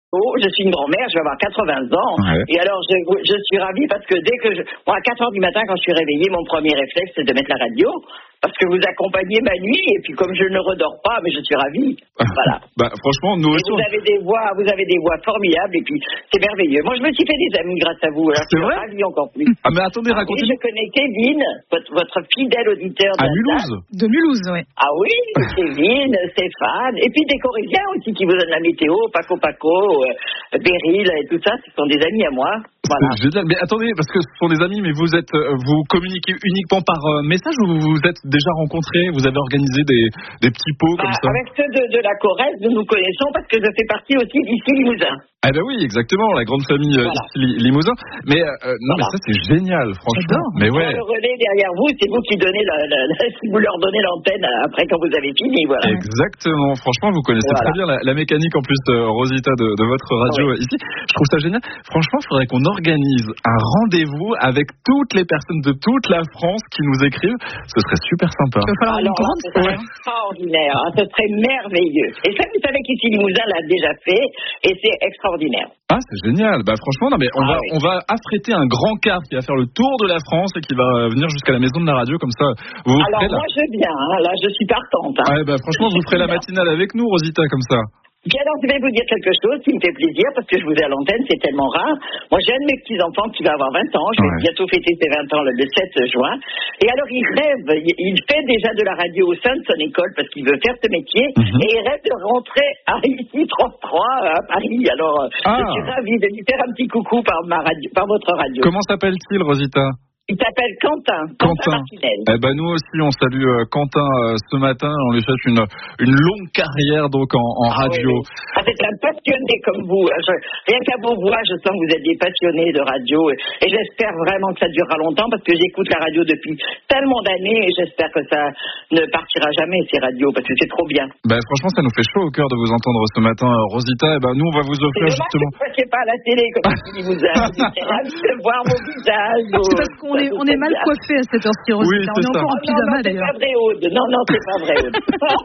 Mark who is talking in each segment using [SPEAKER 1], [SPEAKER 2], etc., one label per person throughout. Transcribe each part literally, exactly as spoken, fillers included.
[SPEAKER 1] Oh, je suis une grand-mère, je vais avoir quatre-vingts ans. Ouais. Et alors, je, je suis ravie parce que dès que je... Bon, à quatre heures du matin, quand je suis réveillée, mon premier réflexe, c'est de mettre la radio. Parce que vous accompagnez ma nuit, et puis comme je ne redors pas, mais je suis ravie. Voilà.
[SPEAKER 2] Bah, franchement, nous aussi.
[SPEAKER 1] Vous avez des voix, vous avez des voix formidables, et puis c'est merveilleux. Moi, je me suis fait des amis grâce à vous. Alors,
[SPEAKER 2] c'est vrai?
[SPEAKER 1] Je suis ravie encore plus.
[SPEAKER 2] Ah, mais attendez,
[SPEAKER 1] ah,
[SPEAKER 2] racontez.
[SPEAKER 1] Oui, je connais Kevin, votre, votre fidèle auditeur.
[SPEAKER 2] À Mulhouse.
[SPEAKER 3] De Mulhouse, oui.
[SPEAKER 1] Ah oui, Kevin, Stéphane, et puis des Corésiens aussi qui vous donnent la météo, Paco Paco, euh, Beryl et tout ça, ce sont des amis à moi. Voilà.
[SPEAKER 2] C'est génial. Mais attendez, parce que ce sont des amis, mais vous êtes, vous communiquez uniquement par message ou vous vous êtes déjà rencontrés? Vous avez organisé des, des petits pots
[SPEAKER 1] bah,
[SPEAKER 2] comme ça?
[SPEAKER 1] Avec ceux de, de la Corrèze, nous nous connaissons parce que je fais partie aussi d'ici Limousin.
[SPEAKER 2] Ah ben oui, exactement, la grande famille voilà. ici Limousin. Mais euh, non, voilà. mais ça c'est génial, franchement.
[SPEAKER 3] J'adore.
[SPEAKER 2] Mais ouais.
[SPEAKER 1] Le relais derrière vous, c'est vous qui donnez la, la, la, vous leur donnez l'antenne après quand vous avez fini, voilà.
[SPEAKER 2] Exactement. Franchement, vous connaissez voilà. très bien la, la mécanique en plus, euh, Rosita, de, de votre radio oui. ici. Je trouve ça génial. Franchement, il faudrait qu'on organise un rendez-vous avec toutes les personnes de toute la France qui nous écrivent. Ce serait super sympa.
[SPEAKER 3] Il va falloir
[SPEAKER 1] Alors,
[SPEAKER 3] une grande
[SPEAKER 1] ce serait
[SPEAKER 3] ouais.
[SPEAKER 1] extraordinaire. Hein, ce serait merveilleux. Et ça, vous savez qu'ici Limousin l'a déjà fait, et c'est extraordinaire.
[SPEAKER 2] Ah, c'est génial. Bah franchement, non mais on ah, va oui. on va affréter un grand car qui va faire le tour de la France et qui va venir jusqu'à la maison de la radio comme ça. Vous vous
[SPEAKER 1] Alors moi
[SPEAKER 2] la...
[SPEAKER 1] je viens. Hein, là, je suis partante. Hein.
[SPEAKER 2] Ah, bah franchement, vous ferez la matinale avec nous, Rosita, comme ça.
[SPEAKER 1] Puis alors, je vais vous dire quelque chose qui me fait plaisir, parce que je vous ai à l'antenne, c'est tellement rare. Moi, j'ai un de mes petits-enfants qui va avoir vingt ans, je vais ouais. bientôt fêter ses vingt ans le sept juin. Et alors, il rêve, il fait déjà de la radio au sein de son école, parce qu'il veut faire ce métier, mm-hmm. et il rêve de rentrer à ici trente-trois, à Paris. Alors, ah. je suis ravie de lui faire un petit coucou par, ma radio, par votre radio.
[SPEAKER 2] Comment s'appelle-t-il, Rosita ?
[SPEAKER 1] Il s'appelle Quentin.
[SPEAKER 2] Quentin. Eh ben nous aussi on salue euh, Quentin euh, ce matin. On lui souhaite une une longue carrière donc en, en
[SPEAKER 1] ah,
[SPEAKER 2] radio.
[SPEAKER 1] Oui, oui. Ah, c'est un passionné comme vous. Je, rien qu'à vos voix, je sens que vous êtes des passionnés de radio et, et j'espère vraiment que ça durera longtemps parce que j'écoute la radio depuis tellement d'années et j'espère que ça ne partira jamais ces radios parce que c'est trop bien.
[SPEAKER 2] Ben franchement ça nous fait chaud au cœur de vous entendre ce matin, Rosita. Et ben nous on va vous offrir
[SPEAKER 1] c'est
[SPEAKER 2] justement.
[SPEAKER 1] Que vous ne passiez pas à la télé comme si vous avez ravi de voir vos visages. Vos...
[SPEAKER 3] Parce qu'on est, on est mal coiffé à cette heure-ci, Rosita.
[SPEAKER 2] Oui,
[SPEAKER 3] on est encore en pyjama d'ailleurs.
[SPEAKER 1] Non, non, c'est pas vrai, Aude. Non, non, c'est pas vrai, Aude.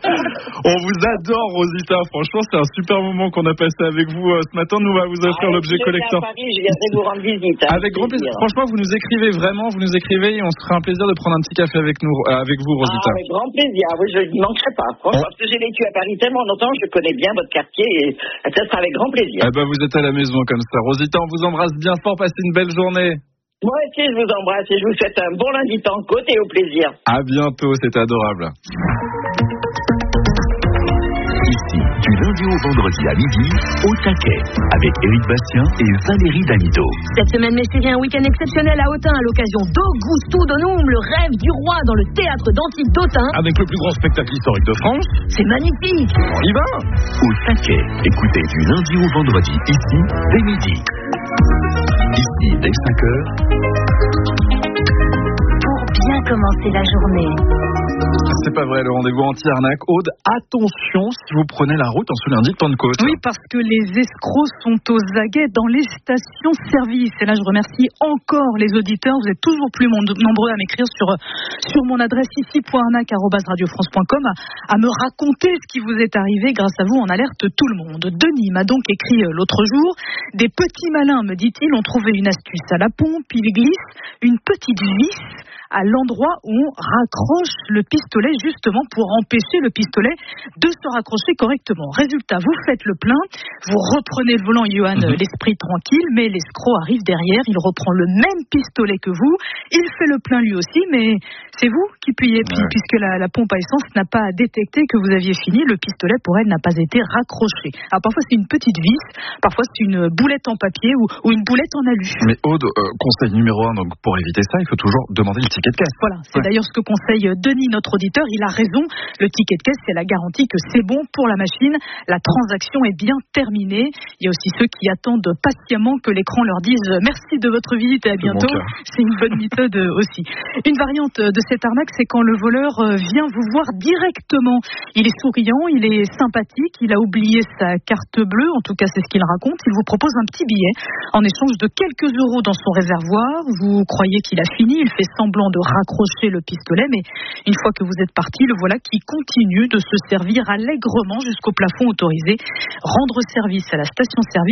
[SPEAKER 2] On vous adore, Rosita. Franchement, c'est un super moment qu'on a passé avec vous euh, ce matin. Nous, on va vous offrir ah, l'objet collector.
[SPEAKER 1] À Paris, je viendrai vous rendre visite. Hein,
[SPEAKER 2] avec grand plaisir. Franchement, vous nous écrivez vraiment, vous nous écrivez et on se fera un plaisir de prendre un petit café avec nous, euh, avec vous, Rosita.
[SPEAKER 1] Ah, avec grand plaisir. Oui, je n'y manquerai pas. Franchement, parce que j'ai vécu à Paris tellement longtemps, je connais bien votre quartier et ça sera avec grand plaisir.
[SPEAKER 2] Eh ben, vous êtes à la maison comme ça. Rosita, on vous embrasse bien fort. Passez une belle journée.
[SPEAKER 1] Moi aussi, je vous embrasse et je vous souhaite un bon lundi de Pentecôte et au plaisir.
[SPEAKER 2] À bientôt, c'est adorable.
[SPEAKER 4] Ici, du lundi au vendredi à midi, au taquet, avec Éric Bastien et Valérie Damido.
[SPEAKER 5] Cette semaine, messieurs, un week-end exceptionnel à Autun à l'occasion d'Augusto Donum, le rêve du roi dans le théâtre d'Antibes d'Autun.
[SPEAKER 2] Avec le plus grand spectacle historique de France.
[SPEAKER 5] C'est magnifique.
[SPEAKER 2] On y va.
[SPEAKER 4] Au taquet, écoutez du lundi au vendredi, ici, dès midi. Ici, dès cinq heures.
[SPEAKER 5] Pour bien commencer la journée.
[SPEAKER 2] C'est pas vrai, le rendez-vous anti-arnaque. Aude, attention si vous prenez la route en ce lundi de Pentecôte.
[SPEAKER 3] Oui, parce que les escrocs sont aux aguets dans les stations-service. Et là, je remercie encore les auditeurs. Vous êtes toujours plus nombreux à m'écrire sur, sur mon adresse ici, point arnaque arobase radio france point com, à, à me raconter ce qui vous est arrivé. Grâce à vous, on alerte tout le monde. Denis m'a donc écrit l'autre jour. Des petits malins, me dit-il, ont trouvé une astuce à la pompe. Ils glissent une petite vis à l'endroit où on raccroche le pistolet, justement pour empêcher le pistolet de se raccrocher correctement. Résultat, vous faites le plein, vous reprenez le volant, Johan, mmh. l'esprit tranquille, mais l'escroc arrive derrière, il reprend le même pistolet que vous, il fait le plein lui aussi, mais c'est vous qui payez, ouais. puisque la, la pompe à essence n'a pas détecté que vous aviez fini, le pistolet pour elle n'a pas été raccroché. Alors parfois c'est une petite vis, parfois c'est une boulette en papier ou, ou une boulette en alu.
[SPEAKER 2] Mais Aude, euh, conseil numéro un, donc pour éviter ça, il faut toujours demander le ticket de caisse.
[SPEAKER 3] Voilà, c'est ouais. d'ailleurs ce que conseille Denis, notre auditeur. Il a raison. Le ticket de caisse, c'est la garantie que c'est bon pour la machine. La transaction est bien terminée. Il y a aussi ceux qui attendent patiemment que l'écran leur dise merci de votre visite et à bientôt. C'est une bonne méthode aussi. Une variante de cette arnaque, c'est quand le voleur vient vous voir directement. Il est souriant, il est sympathique, il a oublié sa carte bleue, en tout cas c'est ce qu'il raconte. Il vous propose un petit billet en échange de quelques euros dans son réservoir. Vous croyez qu'il a fini, il fait semblant de raccrocher le pistolet, mais une fois que vous êtes parti, le voilà qui continue de se servir allègrement jusqu'au plafond autorisé. Rendre service à la station-service